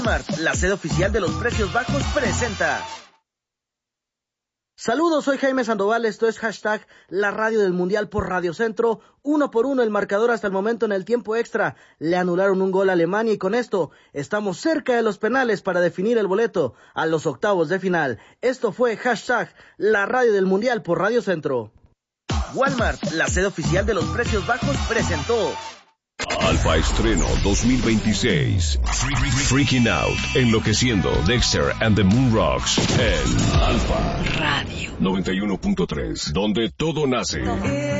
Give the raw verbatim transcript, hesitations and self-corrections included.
Walmart, la sede oficial de los precios bajos, presenta. Saludos, soy Jaime Sandoval, esto es hashtag la radio del Mundial por Radio Centro. Uno por uno el marcador hasta el momento en el tiempo extra. Le anularon un gol a Alemania y con esto estamos cerca de los penales para definir el boleto a los octavos de final. Esto fue hashtag la radio del Mundial por Radio Centro. Walmart, la sede oficial de los precios bajos, presentó. Alfa Estreno dos mil veintiséis. Freaking Out, enloqueciendo, Dexter and the Moon Rocks en Alfa Radio noventa y uno punto tres, donde todo nace.